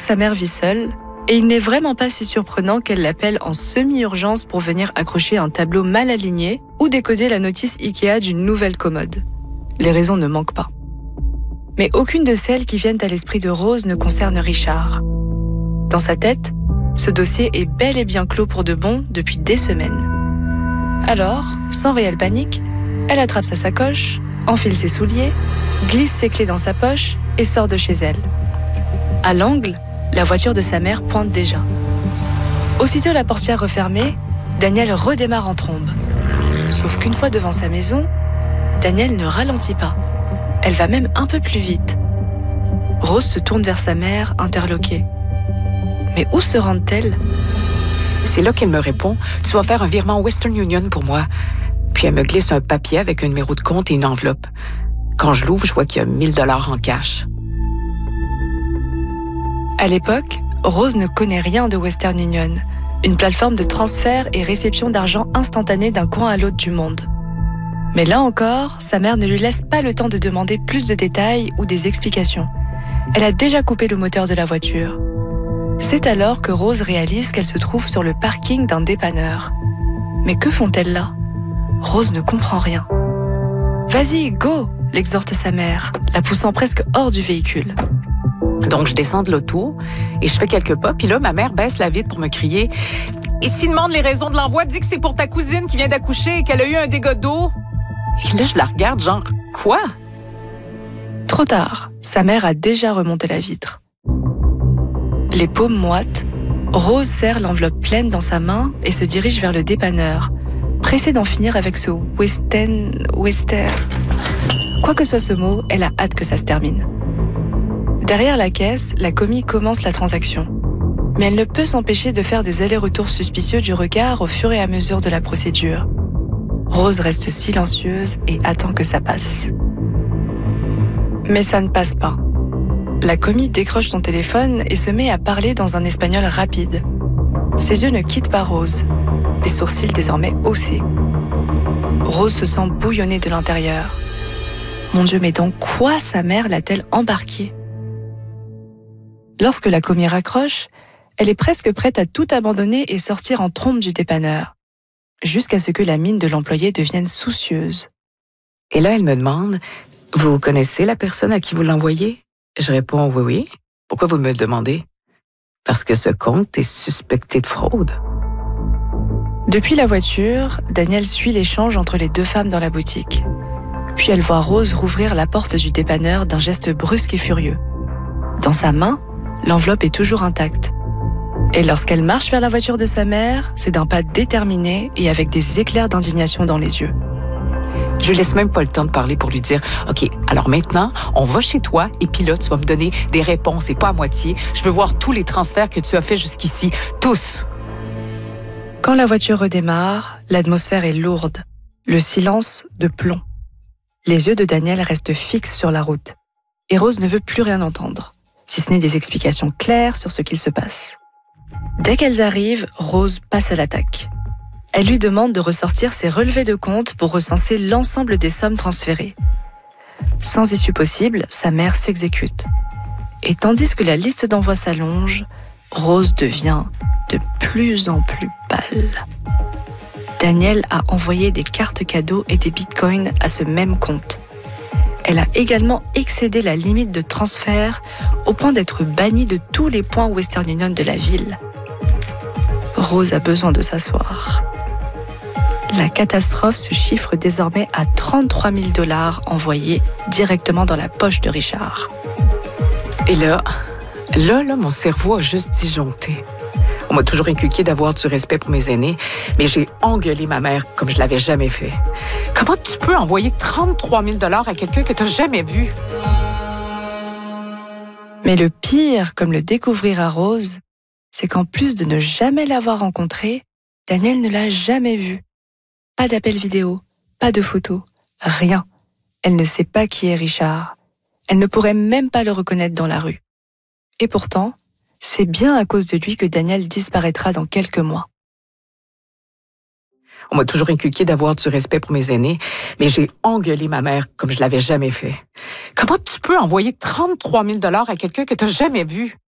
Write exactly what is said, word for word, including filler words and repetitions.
sa mère vit seule, et il n'est vraiment pas si surprenant qu'elle l'appelle en semi-urgence pour venir accrocher un tableau mal aligné ou décoder la notice Ikea d'une nouvelle commode. Les raisons ne manquent pas. Mais aucune de celles qui viennent à l'esprit de Rose ne concerne Richard. Dans sa tête, ce dossier est bel et bien clos pour de bon depuis des semaines. Alors, sans réelle panique, elle attrape sa sacoche, enfile ses souliers, glisse ses clés dans sa poche et sort de chez elle. À l'angle, la voiture de sa mère pointe déjà. Aussitôt la portière refermée, Daniel redémarre en trombe. Sauf qu'une fois devant sa maison, Daniel ne ralentit pas. Elle va même un peu plus vite. Rose se tourne vers sa mère, interloquée. Mais où se rendent-elles? C'est là qu'elle me répond « Tu vas faire un virement Western Union pour moi. » Puis elle me glisse un papier avec un numéro de compte et une enveloppe. Quand je l'ouvre, je vois qu'il y a mille dollars en cash. À l'époque, Rose ne connaît rien de Western Union, une plateforme de transfert et réception d'argent instantané d'un coin à l'autre du monde. Mais là encore, sa mère ne lui laisse pas le temps de demander plus de détails ou des explications. Elle a déjà coupé le moteur de la voiture. C'est alors que Rose réalise qu'elle se trouve sur le parking d'un dépanneur. Mais que font-elles là? Rose ne comprend rien. « Vas-y, go !» l'exhorte sa mère, la poussant presque hors du véhicule. Donc, je descends de l'auto et je fais quelques pas. Puis là, ma mère baisse la vitre pour me crier « Et s'il demande les raisons de l'envoi, dis que c'est pour ta cousine qui vient d'accoucher et qu'elle a eu un dégât d'eau. » Et là, je la regarde genre « Quoi? » Trop tard, sa mère a déjà remonté la vitre. Les paumes moites, Rose serre l'enveloppe pleine dans sa main et se dirige vers le dépanneur, pressée d'en finir avec ce Western... Western... Quoi que soit ce mot, elle a hâte que ça se termine. Derrière la caisse, la commis commence la transaction. Mais elle ne peut s'empêcher de faire des allers-retours suspicieux du regard au fur et à mesure de la procédure. Rose reste silencieuse et attend que ça passe. Mais ça ne passe pas. La commis décroche son téléphone et se met à parler dans un espagnol rapide. Ses yeux ne quittent pas Rose, les sourcils désormais haussés. Rose se sent bouillonner de l'intérieur. Mon Dieu, mais dans quoi sa mère l'a-t-elle embarquée? Lorsque la commis raccroche, elle est presque prête à tout abandonner et sortir en trombe du dépanneur, jusqu'à ce que la mine de l'employé devienne soucieuse. Et là, elle me demande « Vous connaissez la personne à qui vous l'envoyez? » Je réponds « Oui, oui. Pourquoi vous me le demandez? » Parce que ce compte est suspecté de fraude. Depuis la voiture, Daniel suit l'échange entre les deux femmes dans la boutique. Puis elle voit Rose rouvrir la porte du dépanneur d'un geste brusque et furieux. Dans sa main, l'enveloppe est toujours intacte. Et lorsqu'elle marche vers la voiture de sa mère, c'est d'un pas déterminé et avec des éclairs d'indignation dans les yeux. Je lui laisse même pas le temps de parler pour lui dire « OK, alors maintenant, on va chez toi et puis là, tu vas me donner des réponses et pas à moitié. Je veux voir tous les transferts que tu as faits jusqu'ici. Tous! » Quand la voiture redémarre, l'atmosphère est lourde. Le silence de plomb. Les yeux de Daniel restent fixes sur la route. Et Rose ne veut plus rien entendre, si ce n'est des explications claires sur ce qu'il se passe. Dès qu'elles arrivent, Rose passe à l'attaque. Elle lui demande de ressortir ses relevés de compte pour recenser l'ensemble des sommes transférées. Sans issue possible, sa mère s'exécute. Et tandis que la liste d'envoi s'allonge, Rose devient de plus en plus pâle. Daniel a envoyé des cartes cadeaux et des bitcoins à ce même compte. Elle a également excédé la limite de transfert au point d'être bannie de tous les points Western Union de la ville. Rose a besoin de s'asseoir. La catastrophe se chiffre désormais à trente-trois mille dollars envoyés directement dans la poche de Richard. Et là, là, là, mon cerveau a juste disjoncté. On m'a toujours inculqué d'avoir du respect pour mes aînés, mais j'ai engueulé ma mère comme je l'avais jamais fait. Comment tu peux envoyer trente-trois mille dollars à quelqu'un que tu n'as jamais vu? Mais le pire, comme le découvrira Rose, c'est qu'en plus de ne jamais l'avoir rencontré, Daniel ne l'a jamais vu. Pas d'appel vidéo, pas de photos, rien. Elle ne sait pas qui est Richard. Elle ne pourrait même pas le reconnaître dans la rue. Et pourtant, c'est bien à cause de lui que Daniel disparaîtra dans quelques mois. On m'a toujours inculqué d'avoir du respect pour mes aînés, mais j'ai engueulé ma mère comme je l'avais jamais fait. Comment tu peux envoyer trente-trois mille dollars à quelqu'un que tu n'as jamais vu?